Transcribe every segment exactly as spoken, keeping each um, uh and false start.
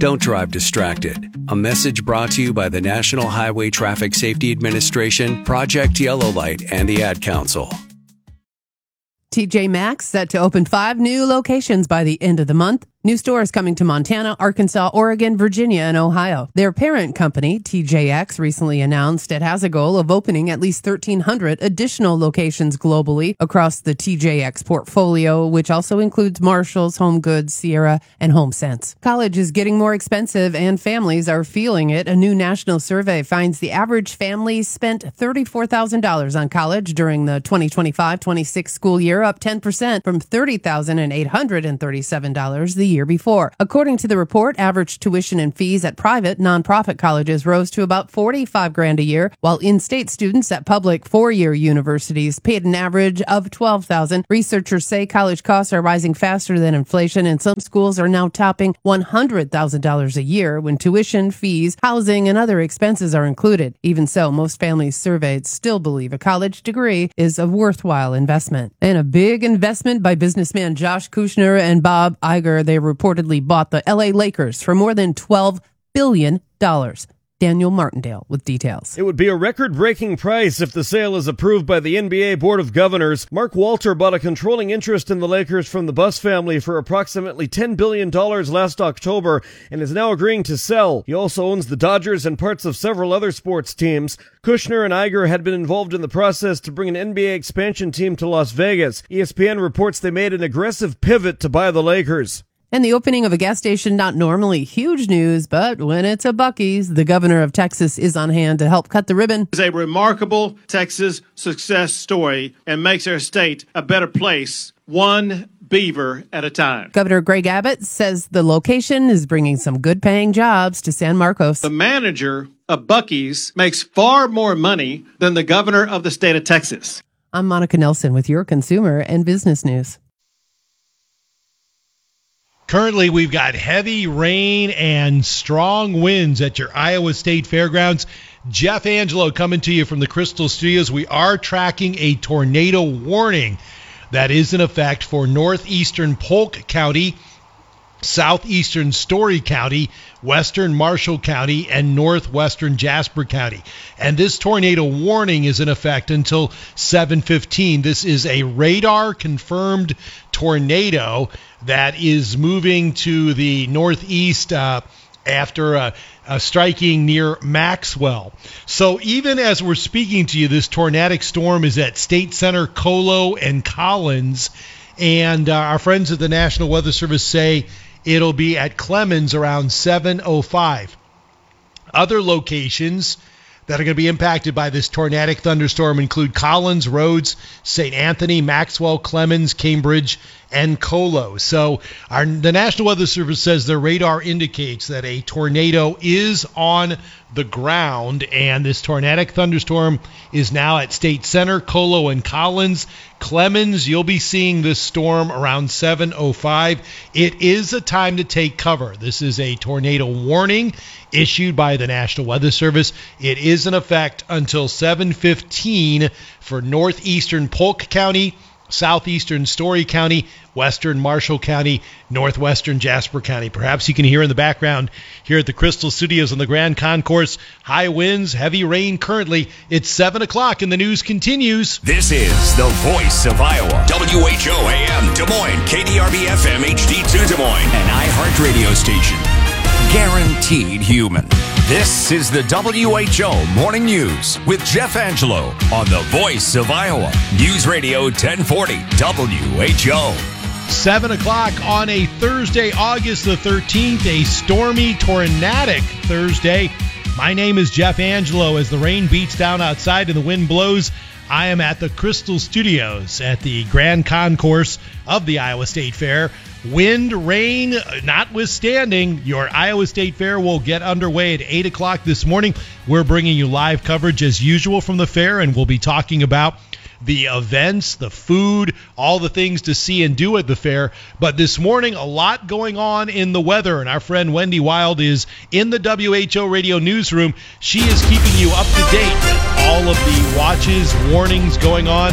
Don't drive distracted. A message brought to you by the National Highway Traffic Safety Administration, Project Yellow Light, and the Ad Council. T J Maxx set to open five new locations by the end of the month. New stores coming to Montana, Arkansas, Oregon, Virginia, and Ohio. Their parent company, T J X, recently announced it has a goal of opening at least thirteen hundred additional locations globally across the T J X portfolio, which also includes Marshalls, HomeGoods, Sierra, and HomeSense. College is getting more expensive, and families are feeling it. A new national survey finds the average family spent thirty-four thousand dollars on college during the twenty twenty-five twenty-six school year, up ten percent from thirty thousand eight hundred thirty-seven dollars the year before. According to the report, average tuition and fees at private nonprofit colleges rose to about forty-five grand a year, while in-state students at public four-year universities paid an average of twelve thousand dollars. Researchers say college costs are rising faster than inflation, and some schools are now topping one hundred thousand dollars a year when tuition, fees, housing, and other expenses are included. Even so, most families surveyed still believe a college degree is a worthwhile investment. And a big investment by businessman Josh Kushner and Bob Iger. They reportedly bought the L A Lakers for more than twelve billion dollars. Daniel Martindale with details. It would be a record-breaking price if the sale is approved by the N B A Board of Governors. Mark Walter bought a controlling interest in the Lakers from the Buss family for approximately ten billion dollars last October and is now agreeing to sell. He also owns the Dodgers and parts of several other sports teams. Kushner and Iger had been involved in the process to bring an N B A expansion team to Las Vegas. E S P N reports they made an aggressive pivot to buy the Lakers. And the opening of a gas station, not normally huge news, but when it's a Buc-ee's, the governor of Texas is on hand to help cut the ribbon. It's a remarkable Texas success story and makes our state a better place, one beaver at a time. Governor Greg Abbott says the location is bringing some good-paying jobs to San Marcos. The manager of Buc-ee's makes far more money than the governor of the state of Texas. I'm Monica Nelson with your consumer and business news. Currently, we've got heavy rain and strong winds at your Iowa State Fairgrounds. Jeff Angelo coming to you from the Crystal Studios. We are tracking a tornado warning that is in effect for northeastern Polk County, southeastern Story County, western Marshall County, and northwestern Jasper County. And this tornado warning is in effect until seven fifteen. This is a radar-confirmed tornado that is moving to the northeast uh, after uh, uh, striking near Maxwell. So even as we're speaking to you, this tornadic storm is at State Center, Colo, and Collins. And uh, our friends at the National Weather Service say it'll be at Clemens around seven oh five. Other locations that are going to be impacted by this tornadic thunderstorm include Collins, Rhodes, Saint Anthony, Maxwell, Clemens, Cambridge, and Colo. So our, the National Weather Service says their radar indicates that a tornado is on the ground, and this tornadic thunderstorm is now at State Center, Colo, and Collins. Clemens, you'll be seeing this storm around seven oh five. It is a time to take cover. This is a tornado warning issued by the National Weather Service. It is in effect until seven fifteen for northeastern Polk County, southeastern Story County, western Marshall County, northwestern Jasper County. Perhaps you can hear in the background here at the Crystal Studios on the Grand Concourse. High winds, heavy rain currently. It's seven o'clock and the news continues. This is the voice of Iowa. W H O A M Des Moines, K D R B F M H D two Des Moines, an iHeart radio station. Guaranteed human. This is the W H O Morning News with Jeff Angelo on the voice of Iowa. News Radio ten forty W H O. seven o'clock on a Thursday, August the thirteenth, a stormy, tornadic Thursday. My name is Jeff Angelo. As the rain beats down outside and the wind blows, I am at the Crystal Studios at the Grand Concourse of the Iowa State Fair. Wind, rain notwithstanding, your Iowa State Fair will get underway at eight o'clock this morning. We're bringing you live coverage as usual from the fair, and we'll be talking about the events, the food, all the things to see and do at the fair. But this morning, a lot going on in the weather, and our friend Wendy Wild is in the W H O Radio newsroom. She is keeping you up to date with all of the watches, warnings going on.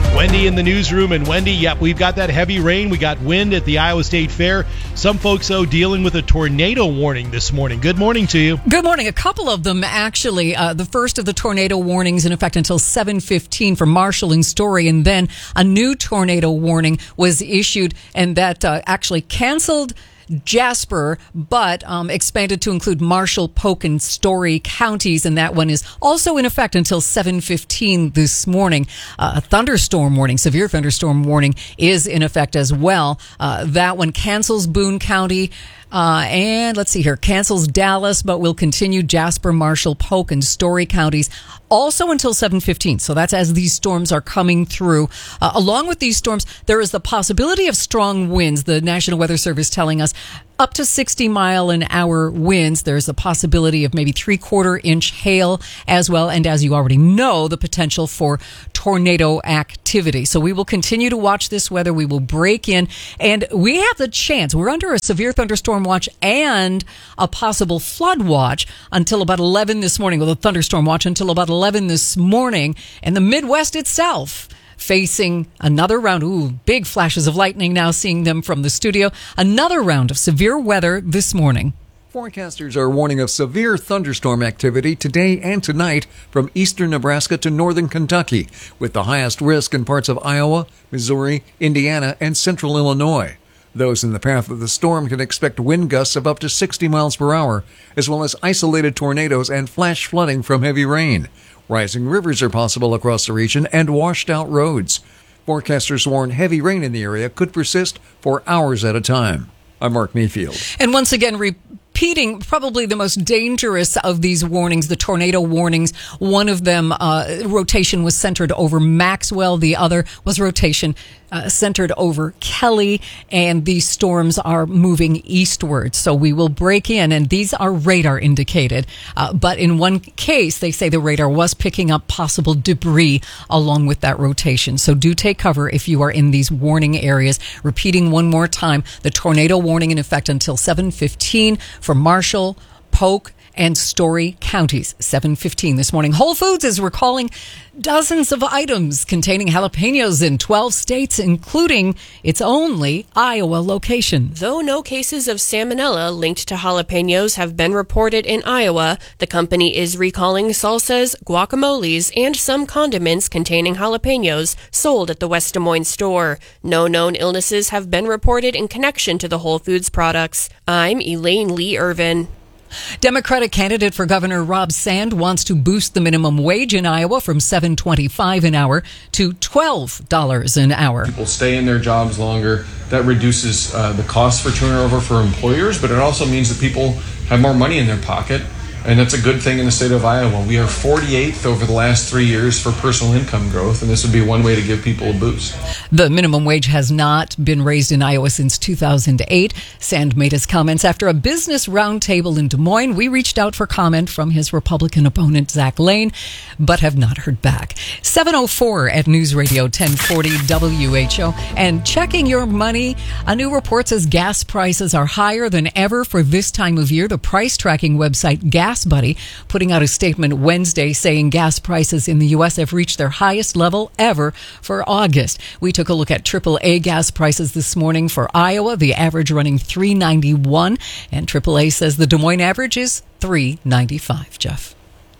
Wendy in the newsroom. And Wendy, yep, we've got that heavy rain. We got wind at the Iowa State Fair. Some folks, though, dealing with a tornado warning this morning. Good morning to you. Good morning. A couple of them, actually. Uh, the first of the tornado warnings in effect until seven fifteen for Marshall and Story. And then a new tornado warning was issued, and that uh, actually canceled Jasper, but um, expanded to include Marshall, Polk, and Story counties, and that one is also in effect until seven fifteen this morning. Uh, a thunderstorm warning, severe thunderstorm warning, is in effect as well. Uh, that one cancels Boone County. Uh, and let's see here, cancels Dallas, but will continue Jasper, Marshall, Polk, and Story counties also until seven fifteen. So that's as these storms are coming through. Uh, along with these storms, there is the possibility of strong winds. The National Weather Service telling us up to sixty mile an hour winds. There's a possibility of maybe three quarter inch hail as well. And as you already know, the potential for tornado activity. So we will continue to watch this weather. We will break in, and we have the chance. We're under a severe thunderstorm watch and a possible flood watch until about eleven this morning, with a thunderstorm watch until about eleven this morning. And the Midwest itself facing another round. Ooh, big flashes of lightning now, seeing them from the studio. Another round of severe weather this morning. Forecasters are warning of severe thunderstorm activity today and tonight from eastern Nebraska to northern Kentucky, with the highest risk in parts of Iowa, Missouri, Indiana, and central Illinois. Those in the path of the storm can expect wind gusts of up to sixty miles per hour, as well as isolated tornadoes and flash flooding from heavy rain. Rising rivers are possible across the region and washed-out roads. Forecasters warn heavy rain in the area could persist for hours at a time. I'm Mark Mayfield. And once again, repeating probably the most dangerous of these warnings, the tornado warnings. One of them, uh, rotation was centered over Maxwell. The other was rotation uh, centered over Kelly. And these storms are moving eastward. So we will break in, and these are radar indicated. Uh, but in one case, they say the radar was picking up possible debris along with that rotation. So do take cover if you are in these warning areas. Repeating one more time, the tornado warning in effect until seven fifteen for Marshall, Polk, and Story counties. seven fifteen this morning. Whole Foods is recalling dozens of items containing jalapenos in twelve states, including its only Iowa location. Though no cases of salmonella linked to jalapenos have been reported in Iowa, the company is recalling salsas, guacamoles, and some condiments containing jalapenos sold at the West Des Moines store. No known illnesses have been reported in connection to the Whole Foods products. I'm Elaine Lee Irvin. Democratic candidate for Governor Rob Sand wants to boost the minimum wage in Iowa from seven twenty-five an hour to twelve dollars an hour. People stay in their jobs longer. That reduces uh, the cost for turnover for employers, but it also means that people have more money in their pocket. And that's a good thing in the state of Iowa. We are forty-eighth over the last three years for personal income growth, and this would be one way to give people a boost. The minimum wage has not been raised in Iowa since two thousand eight. Sand made his comments after a business roundtable in Des Moines. We reached out for comment from his Republican opponent, Zach Lane, but have not heard back. seven oh four at News Radio ten forty W H O. And checking your money, a new report says gas prices are higher than ever for this time of year. The price tracking website Gas Buddy putting out a statement Wednesday saying gas prices in the U S have reached their highest level ever for August. We took a look at triple A gas prices this morning for Iowa, the average running three ninety-one, and triple A says the Des Moines average is three ninety-five. Jeff.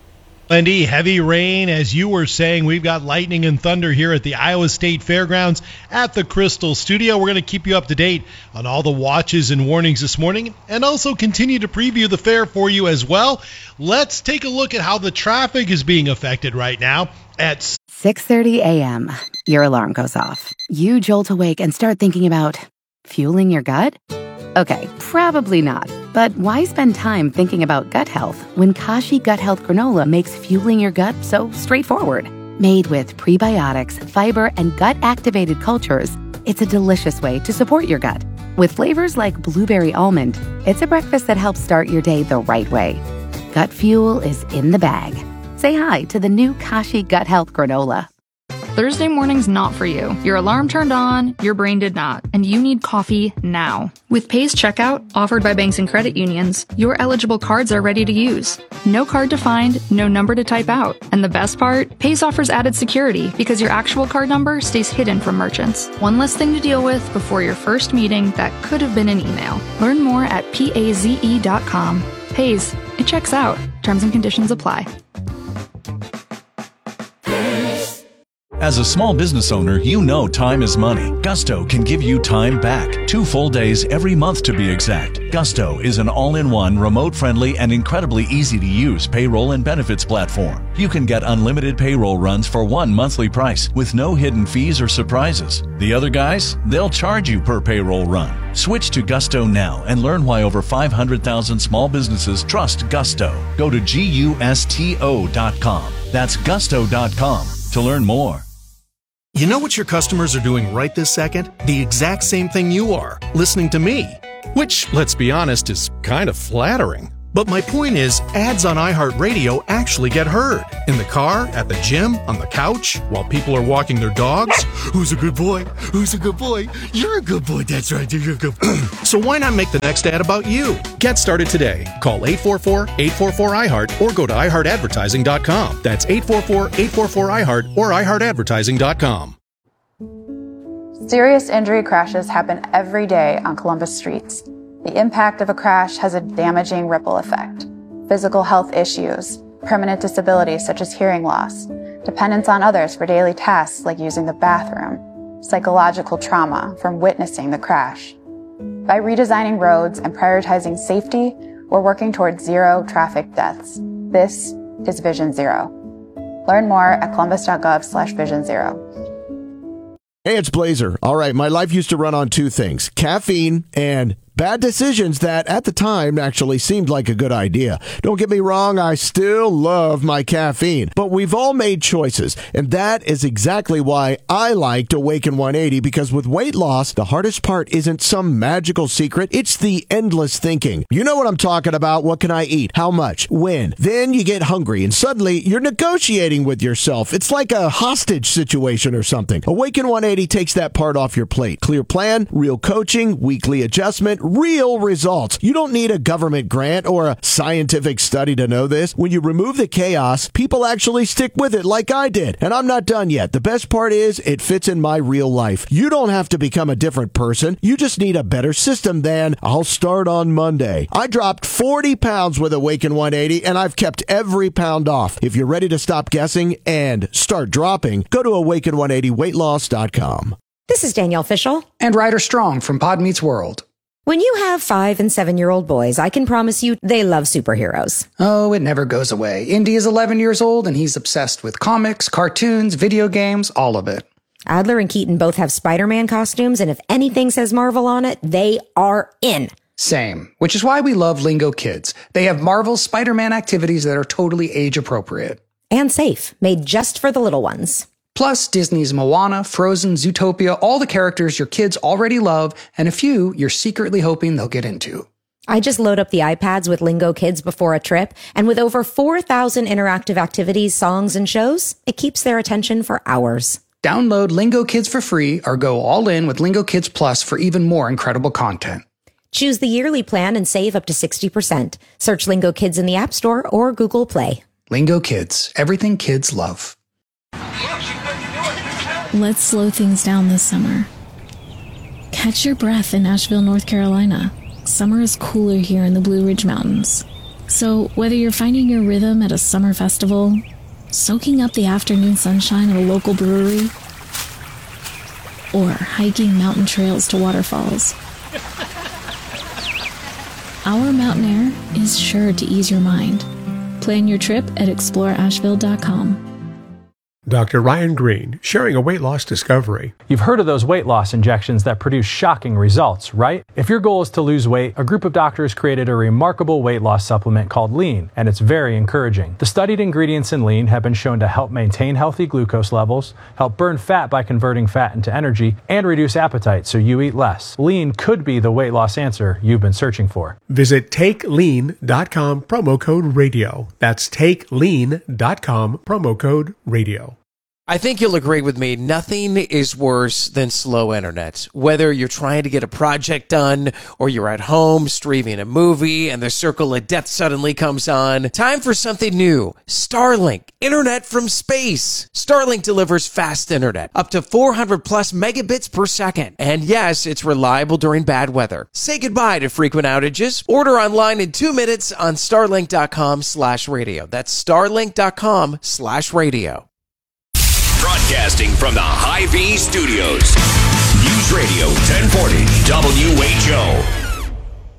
Wendy, heavy rain. As you were saying, we've got lightning and thunder here at the Iowa State Fairgrounds at the Crystal Studio. We're going to keep you up to date on all the watches and warnings this morning, and also continue to preview the fair for you as well. Let's take a look at how the traffic is being affected right now at six thirty a.m. Your alarm goes off. You jolt awake and start thinking about fueling your gut? Okay, probably not. But why spend time thinking about gut health when Kashi Gut Health Granola makes fueling your gut so straightforward? Made with prebiotics, fiber, and gut-activated cultures, it's a delicious way to support your gut. With flavors like blueberry almond, it's a breakfast that helps start your day the right way. Gut fuel is in the bag. Say hi to the new Kashi Gut Health Granola. Thursday morning's not for you. Your alarm turned on, your brain did not, and you need coffee now. With Pay's checkout, offered by banks and credit unions, your eligible cards are ready to use. No card to find, no number to type out. And the best part? Pay's offers added security because your actual card number stays hidden from merchants. One less thing to deal with before your first meeting that could have been an email. Learn more at paze dot com. Pay's, it checks out. Terms and conditions apply. As a small business owner, you know time is money. Gusto can give you time back. Two full days every month to be exact. Gusto is an all-in-one, remote-friendly, and incredibly easy-to-use payroll and benefits platform. You can get unlimited payroll runs for one monthly price with no hidden fees or surprises. The other guys, they'll charge you per payroll run. Switch to Gusto now and learn why over five hundred thousand small businesses trust Gusto. Go to gusto dot com. That's gusto dot com to learn more. You know what your customers are doing right this second? The exact same thing you are, listening to me. Which, let's be honest, is kind of flattering. But my point is, ads on iHeartRadio actually get heard. In the car, at the gym, on the couch, while people are walking their dogs. Who's a good boy? Who's a good boy? You're a good boy, that's right, you're a good boy. So why not make the next ad about you? Get started today. Call eight four four, eight four four, I heart or go to i heart advertising dot com. That's eight four four, eight four four, I heart or i heart advertising dot com. Serious injury crashes happen every day on Columbus streets. The impact of a crash has a damaging ripple effect. Physical health issues, permanent disabilities such as hearing loss, dependence on others for daily tasks like using the bathroom, psychological trauma from witnessing the crash. By redesigning roads and prioritizing safety, we're working towards zero traffic deaths. This is Vision Zero. Learn more at columbus dot gov slash vision zero. Hey, it's Blazer. All right, my life used to run on two things, caffeine and bad decisions that at the time actually seemed like a good idea. Don't get me wrong, I still love my caffeine, but we've all made choices, and that is exactly why I liked Awaken one eighty, because with weight loss, the hardest part isn't some magical secret, it's the endless thinking. You know what I'm talking about. What can I eat? How much? When? Then you get hungry, and suddenly you're negotiating with yourself. It's like a hostage situation or something. Awaken one eighty takes that part off your plate. Clear plan, real coaching, weekly adjustment, real results. You don't need a government grant or a scientific study to know this. When you remove the chaos, people actually stick with it like I did. And I'm not done yet. The best part is it fits in my real life. You don't have to become a different person. You just need a better system than I'll start on Monday. I dropped forty pounds with Awaken one eighty and I've kept every pound off. If you're ready to stop guessing and start dropping, go to awaken one eighty weight loss dot com. This is Danielle Fishel. And Ryder Strong from Pod Meets World. When you have five and seven-year-old boys, I can promise you they love superheroes. Oh, it never goes away. Indy is eleven years old, and he's obsessed with comics, cartoons, video games, all of it. Adler and Keaton both have Spider-Man costumes, and if anything says Marvel on it, they are in. Same, which is why we love Lingo Kids. They have Marvel's Spider-Man activities that are totally age-appropriate. And safe, made just for the little ones. Plus, Disney's Moana, Frozen, Zootopia, all the characters your kids already love, and a few you're secretly hoping they'll get into. I just load up the iPads with Lingo Kids before a trip, and with over four thousand interactive activities, songs, and shows, it keeps their attention for hours. Download Lingo Kids for free, or go all in with Lingo Kids Plus for even more incredible content. Choose the yearly plan and save up to sixty percent. Search Lingo Kids in the App Store or Google Play. Lingo Kids, everything kids love. Let's slow things down this summer. Catch your breath in Asheville, North Carolina. Summer is cooler here in the Blue Ridge Mountains. So whether you're finding your rhythm at a summer festival, soaking up the afternoon sunshine at a local brewery, or hiking mountain trails to waterfalls, our mountain air is sure to ease your mind. Plan your trip at explore asheville dot com. Doctor Ryan Green, sharing a weight loss discovery. You've heard of those weight loss injections that produce shocking results, right? If your goal is to lose weight, a group of doctors created a remarkable weight loss supplement called Lean, and it's very encouraging. The studied ingredients in Lean have been shown to help maintain healthy glucose levels, help burn fat by converting fat into energy, and reduce appetite so you eat less. Lean could be the weight loss answer you've been searching for. Visit take lean dot com, promo code radio. That's take lean dot com, promo code radio. I think you'll agree with me. Nothing is worse than slow internet. Whether you're trying to get a project done or you're at home streaming a movie and the circle of death suddenly comes on. Time for something new. Starlink. Internet from space. Starlink delivers fast internet. Up to four hundred plus megabits per second. And yes, it's reliable during bad weather. Say goodbye to frequent outages. Order online in two minutes on starlink.com slash radio. That's starlink.com slash radio. Broadcasting from the Hy-Vee Studios. News Radio ten forty W H O.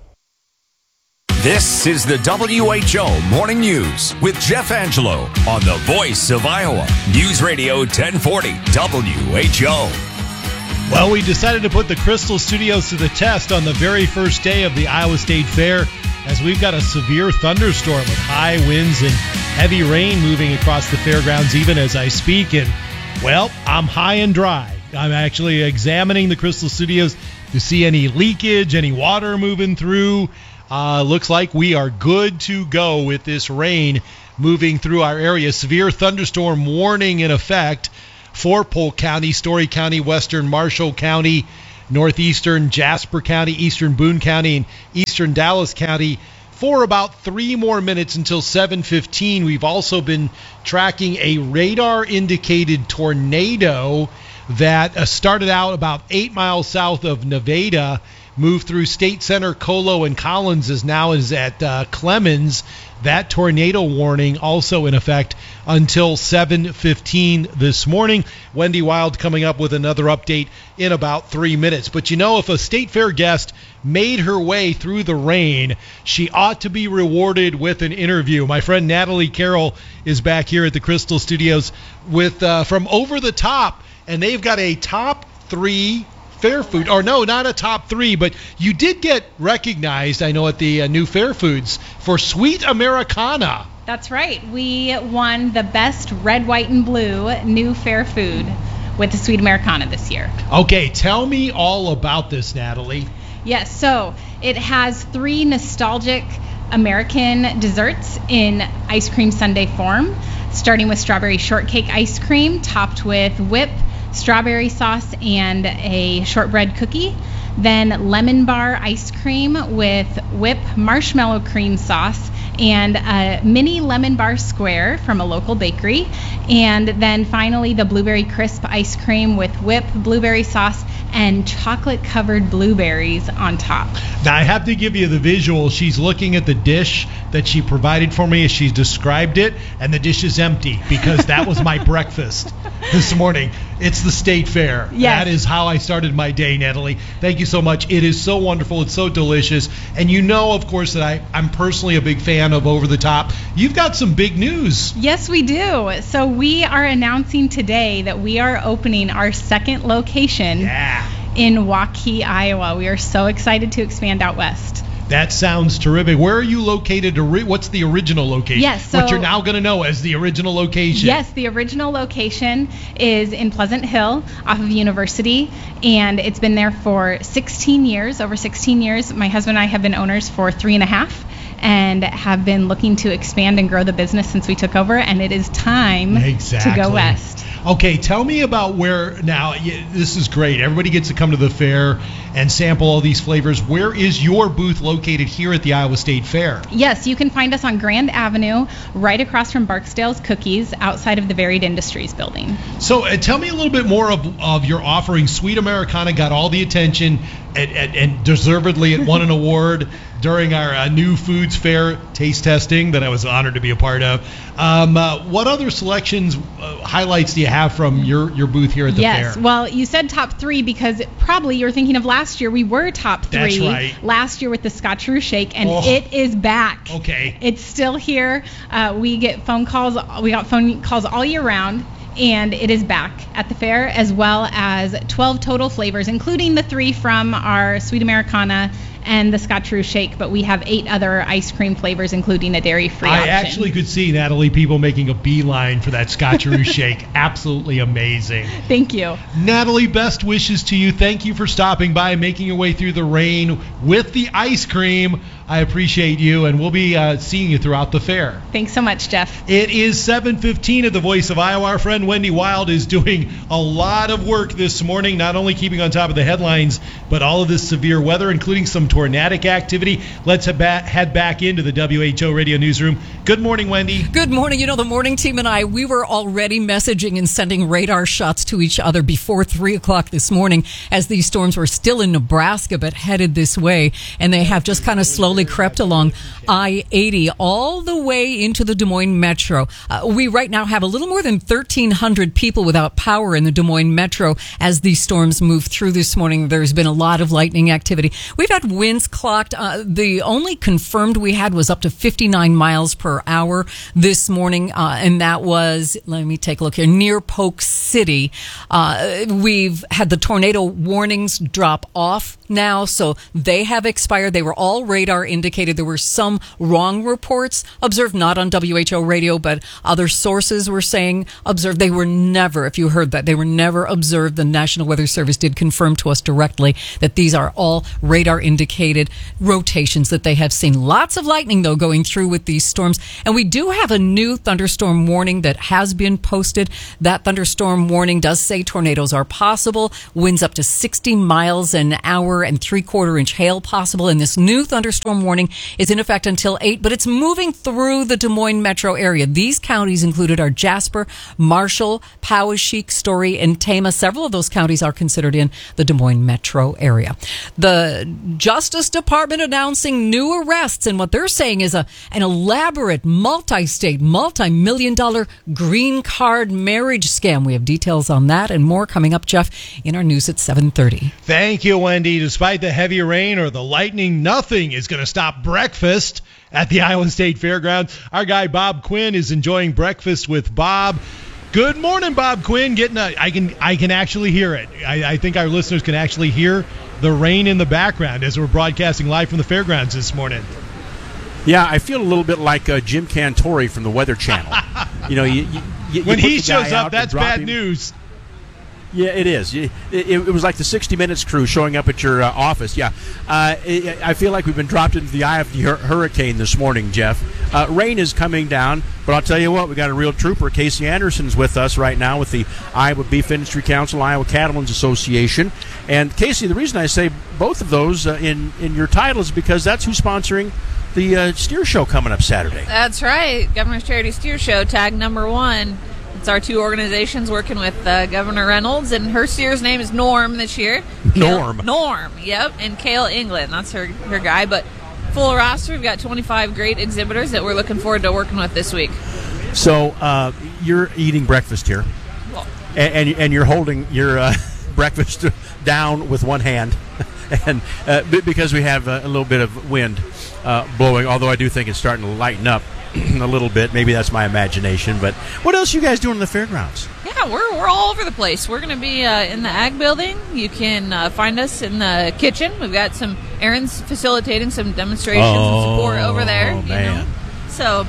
This is the W H O Morning News with Jeff Angelo on the Voice of Iowa. News Radio ten forty W H O. Well, we decided to put the Crystal Studios to the test on the very first day of the Iowa State Fair, as we've got a severe thunderstorm with high winds and heavy rain moving across the fairgrounds even as I speak. And, well, I'm high and dry. I'm actually examining the Crystal Studios to see any leakage, any water moving through. Uh, looks like we are good to go with this rain moving through our area. Severe thunderstorm warning in effect for Polk County, Story County, Western Marshall County, Northeastern Jasper County, Eastern Boone County, and Eastern Dallas County for about three more minutes until seven fifteen. We've also been tracking a radar-indicated tornado that uh, started out about eight miles south of Nevada, moved through State Center, Colo, and Collins, is now is at uh, Clemens. That tornado warning also in effect until seven fifteen this morning. Wendy Wild coming up with another update in about three minutes. But you know, if a State Fair guest made her way through the rain, she ought to be rewarded with an interview. My friend Natalie Carroll is back here at the Crystal Studios with uh, from Over the Top, and they've got a top three Fair Food, or no, not a top three, but you did get recognized, I know, at the uh, new Fair Foods for Sweet Americana. That's right. We won the best red, white, and blue new Fair Food with the Sweet Americana this year. Okay, tell me all about this, Natalie. Yes, so it has three nostalgic American desserts in ice cream sundae form, starting with strawberry shortcake ice cream topped with whip, strawberry sauce, and a shortbread cookie. Then lemon bar ice cream with whip, marshmallow cream sauce, and a mini lemon bar square from a local bakery. And then finally the blueberry crisp ice cream with whip, blueberry sauce, and chocolate-covered blueberries on top. Now, I have to give you the visual. She's looking at the dish that she provided for me as she described it, and the dish is empty because that was my breakfast this morning. It's the State Fair. Yes. That is how I started my day, Natalie. Thank you so much. It is so wonderful. It's so delicious. And you know, of course, that I, I'm personally a big fan of Over the Top. You've got some big news. Yes, we do. So we are announcing today that we are opening our second location yeah. in Waukee, Iowa. We are so excited to expand out west. That sounds terrific. Where are you located? What's the original location? Yes, so, what you're now going to know as the original location. Yes, the original location is in Pleasant Hill off of University, and it's been there for sixteen years, over sixteen years. My husband and I have been owners for three and a half and have been looking to expand and grow the business since we took over, and it is time exactly. to go west. Okay, tell me about where, now, this is great. Everybody gets to come to the fair and sample all these flavors. Where is your booth located here at the Iowa State Fair? Yes, you can find us on Grand Avenue, right across from Barksdale's Cookies, outside of the Varied Industries building. So uh, tell me a little bit more of, of your offering. Sweet Americana got all the attention, and, and, and deservedly it won an award during our uh, new foods fair taste testing that I was honored to be a part of. Um, uh, what other selections, uh, highlights do you have from your, your booth here at the yes, fair? Yes, well, you said top three because probably you're thinking of last year. We were top three That's right. last year with the Scotcheroo Shake, and oh. it is back. Okay. It's still here. Uh, we get phone calls. We got phone calls all year round. And it is back at the fair, as well as twelve total flavors, including the three from our Sweet Americana and the Scotcheroo Shake, but we have eight other ice cream flavors, including a dairy-free I option. actually could see, Natalie, people making a beeline for that Scotcheroo Shake. Absolutely amazing. Thank you. Natalie, best wishes to you. Thank you for stopping by and making your way through the rain with the ice cream. I appreciate you, and we'll be uh, seeing you throughout the fair. Thanks so much, Jeff. It is seven fifteen at the Voice of Iowa. Our friend Wendy Wild is doing a lot of work this morning, not only keeping on top of the headlines, but all of this severe weather, including some tornadic activity. Let's head back, head back into the W H O Radio Newsroom. Good morning, Wendy. Good morning. You know, the morning team and I, we were already messaging and sending radar shots to each other before three o'clock this morning as these storms were still in Nebraska but headed this way, and they have just kind of slowly crept along I eighty all the way into the Des Moines Metro. Uh, we right now have a little more than thirteen hundred people without power in the Des Moines Metro as these storms move through this morning. There's been a lot of lightning activity. We've had winds clocked. Uh, the only confirmed we had was up to fifty-nine miles per hour this morning, uh, and that was, let me take a look here, near Polk City. Uh, we've had the tornado warnings drop off now, so they have expired. They were all radar indicated. There were some wrong reports observed, not on W H O radio, but other sources were saying observed. They were never, if you heard that, they were never observed. The National Weather Service did confirm to us directly that these are all radar indicated rotations that they have seen. Lots of lightning, though, going through with these storms. And we do have a new thunderstorm warning that has been posted. That thunderstorm warning does say tornadoes are possible, winds up to sixty miles an hour and three-quarter inch hail possible. And this new thunderstorm warning is in effect until eight, but it's moving through the Des Moines metro area. These counties included are Jasper, Marshall, Poweshiek, Story, and Tama. Several of those counties are considered in the Des Moines metro area. The Justice Department announcing new arrests, and what they're saying is a an elaborate multi-state, multi-million dollar green card marriage scam. We have details on that and more coming up, Jeff, in our news at seven thirty. Thank you, Wendy. Despite the heavy rain or the lightning, nothing is going to stop breakfast at the Iowa State Fairgrounds. Our guy Bob Quinn is enjoying breakfast with Bob. Good morning, Bob Quinn. Getting a, I can I can actually hear it. I, I think our listeners can actually hear the rain in the background as we're broadcasting live from the fairgrounds this morning. Yeah, I feel a little bit like uh, Jim Cantori from the Weather Channel. You know, you, you, you when you he shows up, that's bad him. news. Yeah, it is. It, it, it was like the sixty minutes crew showing up at your uh, office. Yeah, uh, it, I feel like we've been dropped into the eye of the hur- hurricane this morning, Jeff. Uh, rain is coming down, but I'll tell you what, we got a real trooper. Casey Anderson's with us right now with the Iowa Beef Industry Council, Iowa Cattlemen's Association. And Casey, the reason I say both of those uh, in in your title is because that's who's sponsoring the uh, steer show coming up Saturday. That's right, Governor's Charity Steer Show, tag number one. It's our two organizations working with uh, Governor Reynolds, and her steer's name is Norm this year. Norm. Kale, Norm, yep, and Kale England, that's her, her guy. But full roster, we've got twenty-five great exhibitors that we're looking forward to working with this week. So uh, you're eating breakfast here, well, and, and and you're holding your uh, breakfast down with one hand, and uh, because we have a, a little bit of wind uh, blowing, although I do think it's starting to lighten up a little bit. Maybe that's my imagination. But what else are you guys doing in the fairgrounds? Yeah, we're we're all over the place. We're going to be uh, in the Ag Building. You can uh, find us in the kitchen. We've got some Aaron's facilitating some demonstrations oh, and support over there. Oh, you man. know? So,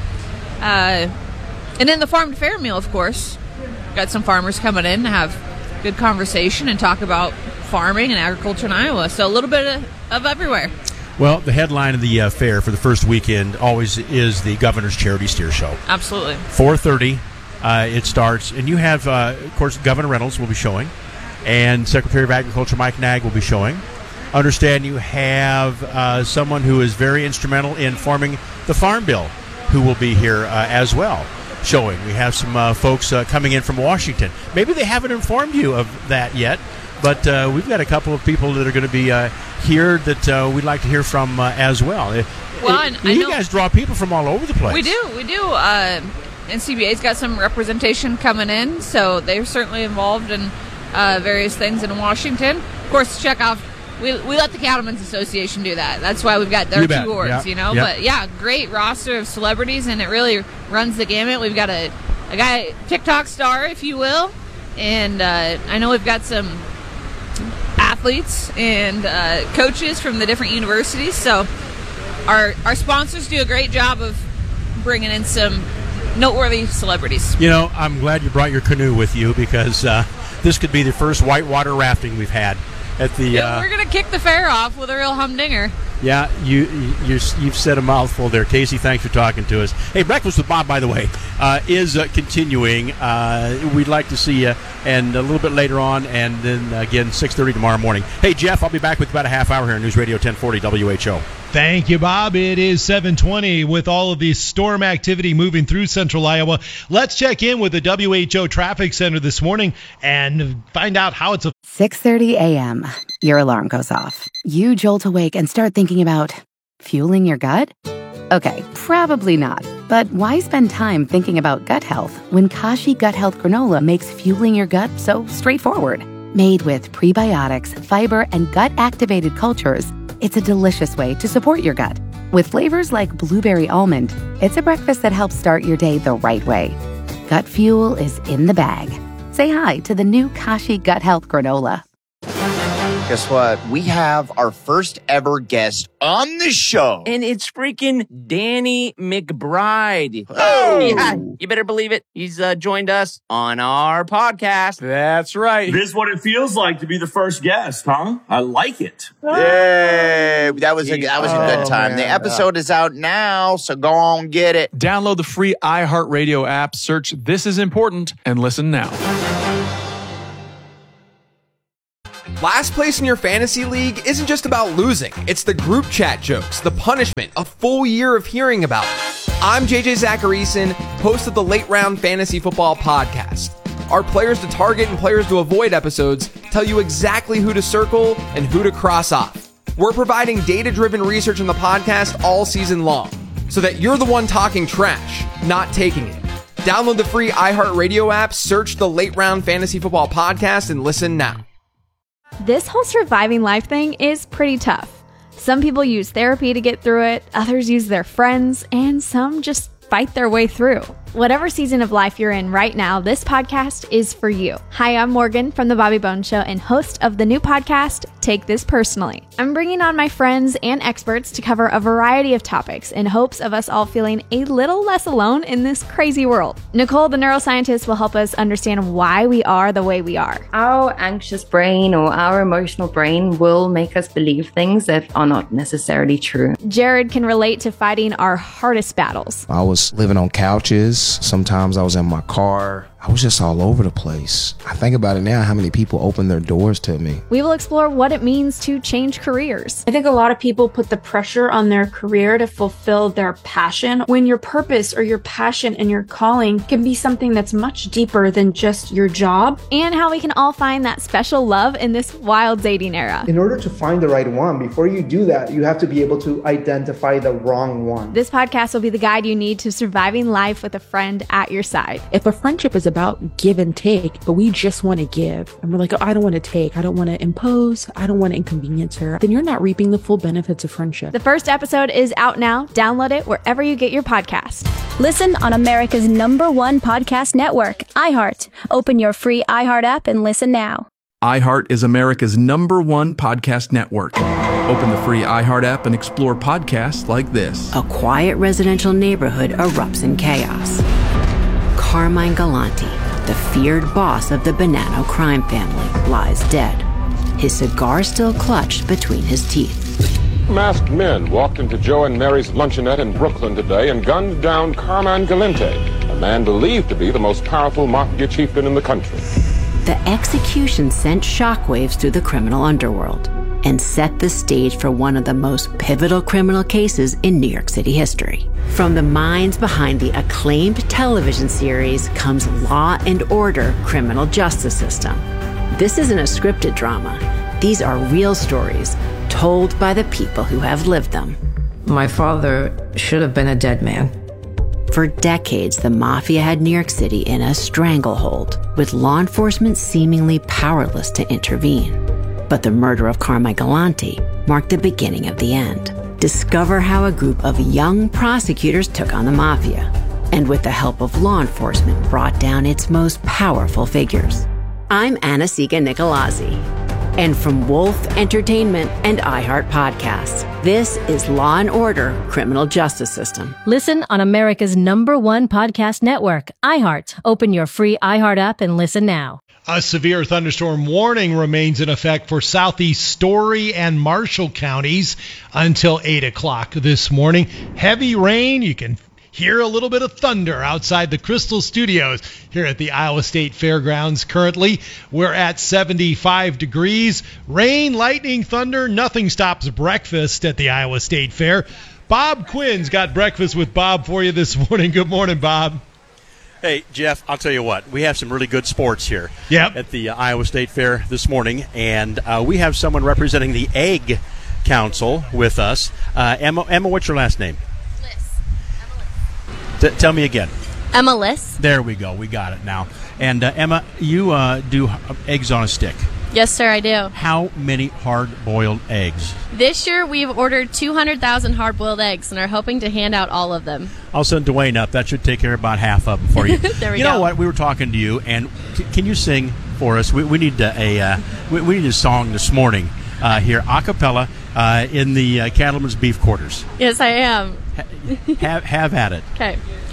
uh, and then the farm to fair meal, of course. Got some farmers coming in to have good conversation and talk about farming and agriculture in Iowa. So a little bit of, of everywhere. Well, the headline of the uh, fair for the first weekend always is the Governor's Charity Steer Show. Absolutely. four thirty uh, it starts, and you have, uh, of course, Governor Reynolds will be showing, and Secretary of Agriculture Mike Nag will be showing. Understand you have uh, someone who is very instrumental in forming the Farm Bill who will be here uh, as well showing. We have some uh, folks uh, coming in from Washington. Maybe they haven't informed you of that yet, but uh, we've got a couple of people that are going to be uh, here that uh, we'd like to hear from uh, as well. Well, it, and I you know guys draw people from all over the place. We do, we do. Uh, N C B A's got some representation coming in, so they're certainly involved in uh, various things in Washington. Of course, check off. We, we let the Cattlemen's Association do that. That's why we've got their two awards, yep. you know. Yep. But yeah, great roster of celebrities, and it really runs the gamut. We've got a, a guy, TikTok star, if you will, and uh, I know we've got some athletes and uh, coaches from the different universities. So our our sponsors do a great job of bringing in some noteworthy celebrities. You know, I'm glad you brought your canoe with you because uh, this could be the first whitewater rafting we've had at the. Yeah, uh, we're gonna kick the fair off with a real humdinger. Yeah, you, you you've said a mouthful there, Casey. Thanks for talking to us. Hey, Breakfast with Bob, by the way, uh, is uh, continuing. Uh, we'd like to see you, and a little bit later on, and then again six thirty tomorrow morning. Hey, Jeff, I'll be back with about a half hour here on News Radio ten forty W H O. Thank you, Bob. It is seven twenty with all of the storm activity moving through central Iowa. Let's check in with the W H O Traffic Center this morning and find out how it's a six thirty a.m. Your alarm goes off. You jolt awake and start thinking about fueling your gut? Okay, probably not. But why spend time thinking about gut health when Kashi Gut Health Granola makes fueling your gut so straightforward? Made with prebiotics, fiber, and gut-activated cultures, it's a delicious way to support your gut. With flavors like blueberry almond, it's a breakfast that helps start your day the right way. Gut fuel is in the bag. Say hi to the new Kashi Gut Health Granola. Guess what? We have our first ever guest on the show. And it's freaking Danny McBride. Oh! Yeah, you better believe it. He's uh, joined us on our podcast. That's right. This is what it feels like to be the first guest, huh? I like it. Yay! That was a, that was a good time. Oh, the episode is out now, so go on get it. Download the free iHeartRadio app, search This Is Important, and listen now. Last place in your fantasy league isn't just about losing. It's the group chat jokes, the punishment, a full year of hearing about it. I'm J J Zacharyson, host of the Late Round Fantasy Football Podcast. Our Players to Target and Players to Avoid episodes tell you exactly who to circle and who to cross off. We're providing data-driven research in the podcast all season long, so that you're the one talking trash, not taking it. Download the free iHeartRadio app, search the Late Round Fantasy Football Podcast, and listen now. This whole surviving life thing is pretty tough. Some people use therapy to get through it, others use their friends, and some just fight their way through. Whatever season of life you're in right now, this podcast is for you. Hi, I'm Morgan from The Bobby Bones Show and host of the new podcast, Take This Personally. I'm bringing on my friends and experts to cover a variety of topics in hopes of us all feeling a little less alone in this crazy world. Nicole, the neuroscientist, will help us understand why we are the way we are. Our anxious brain or our emotional brain will make us believe things that are not necessarily true. Jared can relate to fighting our hardest battles. I was living on couches. Sometimes I was in my car. I was just all over the place. I think about it now, how many people opened their doors to me. We will explore what it means to change careers. I think a lot of people put the pressure on their career to fulfill their passion, when your purpose or your passion and your calling can be something that's much deeper than just your job. And how we can all find that special love in this wild dating era. In order to find the right one, before you do that, you have to be able to identify the wrong one. This podcast will be the guide you need to surviving life with a friend at your side. If a friendship is about give and take, but we just want to give, and we're like, oh, I don't want to take, I don't want to impose, I don't want to inconvenience her, then you're not reaping the full benefits of friendship. The first episode is out now. Download it wherever you get your podcast. Listen on America's number one podcast network, iHeart. Open your free iHeart app and listen now. iHeart is America's number one podcast network. Open the free iHeart app and explore podcasts like this. A quiet residential neighborhood erupts in chaos. Carmine Galante, the feared boss of the Bonanno crime family, lies dead, his cigar still clutched between his teeth. Masked men walked into Joe and Mary's luncheonette in Brooklyn today and gunned down Carmine Galante, a man believed to be the most powerful mafia chieftain in the country. The execution sent shockwaves through the criminal underworld and set the stage for one of the most pivotal criminal cases in New York City history. From the minds behind the acclaimed television series comes Law and Order: Criminal Justice System. This isn't a scripted drama. These are real stories told by the people who have lived them. My father should have been a dead man. For decades, the mafia had New York City in a stranglehold, with law enforcement seemingly powerless to intervene. But the murder of Carmine Galante marked the beginning of the end. Discover how a group of young prosecutors took on the mafia, and with the help of law enforcement, brought down its most powerful figures. I'm Anna Siga Nicolazzi. And from Wolf Entertainment and iHeart Podcasts, this is Law and Order: Criminal Justice System. Listen on America's number one podcast network, iHeart. Open your free iHeart app and listen now. A severe thunderstorm warning remains in effect for southeast Story and Marshall counties until eight o'clock this morning. Heavy rain. You can hear a little bit of thunder outside the Crystal Studios here at the Iowa State Fairgrounds. Currently, we're at seventy-five degrees. Rain, lightning, thunder, nothing stops breakfast at the Iowa State Fair. Bob Quinn's got breakfast with Bob for you this morning. Good morning, Bob. Hey, Jeff, I'll tell you what. We have some really good sports here yep. at the uh, Iowa State Fair this morning, and uh, we have someone representing the Egg Council with us. Uh, Emma, Emma, what's your last name? T- tell me again. Emma Liss. There we go. We got it now. And uh, Emma, you uh, do eggs on a stick. Yes, sir, I do. How many hard-boiled eggs? This year, we've ordered two hundred thousand hard-boiled eggs and are hoping to hand out all of them. I'll send Dwayne up. That should take care of about half of them for you. There we you go. know what? We were talking to you, and c- can you sing for us? We, we need a, a uh, we, we need a song this morning uh, here, a cappella, uh, in the uh, Cattleman's Beef Quarters. Yes, I am. have have at it. Okay.